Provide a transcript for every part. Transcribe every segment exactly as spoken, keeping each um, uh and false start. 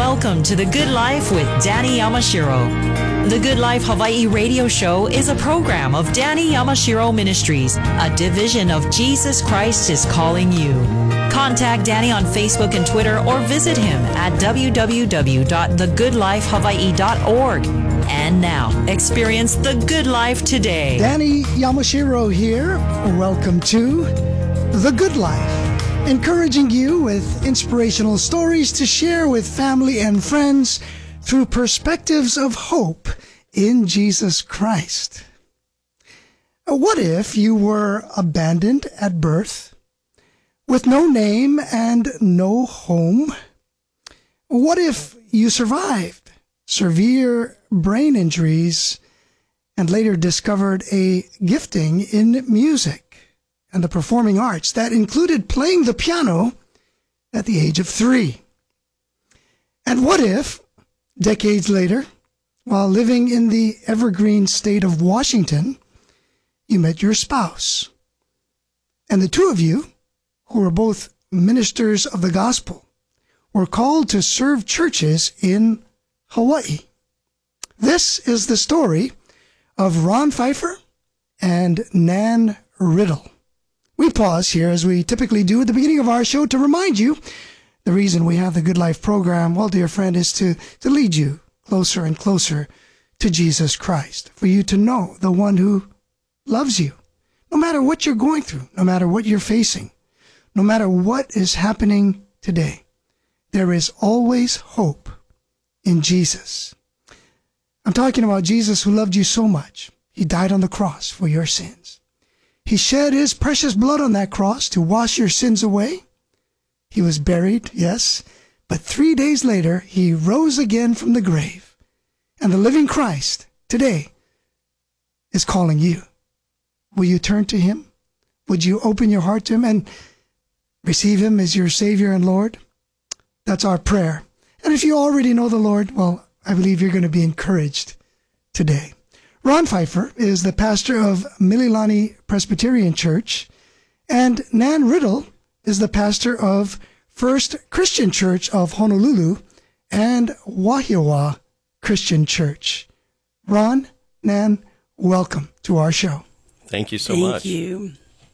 Welcome to The Good Life with Danny Yamashiro. The Good Life Hawaii radio show is a program of Danny Yamashiro Ministries, a division of Jesus Christ is Calling You. Contact Danny on Facebook and Twitter or visit him at w w w dot the good life hawaii dot org. And now, experience the good life today. Danny Yamashiro here. Welcome to The Good Life, encouraging you with inspirational stories to share with family and friends through perspectives of hope in Jesus Christ. What if you were abandoned at birth, with no name and no home? What if you survived severe brain injuries and later discovered a gifting in music and the performing arts that included playing the piano at the age of three? And what if, decades later, while living in the evergreen state of Washington, you met your spouse, and the two of you, who were both ministers of the gospel, were called to serve churches in Hawaii? This is the story of Ron Pfeiffer and Nan Riddle. We pause here, as we typically do at the beginning of our show, to remind you the reason we have the Good Life program, well, dear friend, is to, to lead you closer and closer to Jesus Christ, for you to know the one who loves you, no matter what you're going through, no matter what you're facing, no matter what is happening today. There is always hope in Jesus. I'm talking about Jesus, who loved you so much. He died on the cross for your sins. He shed his precious blood on that cross to wash your sins away. He was buried, yes, but three days later, he rose again from the grave. And the living Christ today is calling you. Will you turn to him? Would you open your heart to him and receive him as your Savior and Lord? That's our prayer. And if you already know the Lord, well, I believe you're going to be encouraged today. Ron Pfeiffer is the pastor of Mililani Presbyterian Church, and Nan Riddle is the pastor of First Christian Church of Honolulu and Wahiawa Christian Church. Ron, Nan, welcome to our show. Thank you so Thank much. Thank you.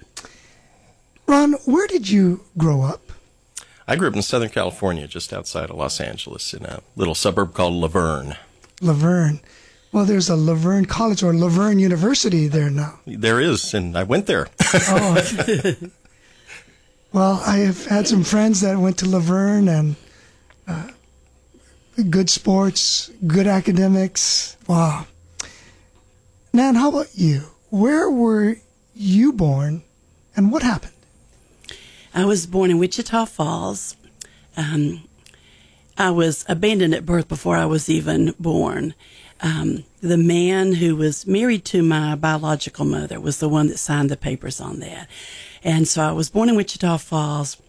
Ron, where did you grow up? I grew up in Southern California, just outside of Los Angeles, in a little suburb called Laverne. Laverne. Well, there's a Laverne College or Laverne University there now. There is, and I went there. Oh. Well, I have had some friends that went to Laverne, and uh, good sports, good academics. Wow. Nan, how about you? Where were you born, and what happened? I was born in Wichita Falls. Um, I was abandoned at birth before I was even born. Um, the man who was married to my biological mother was the one that signed the papers on that. And so I was born in Wichita Falls.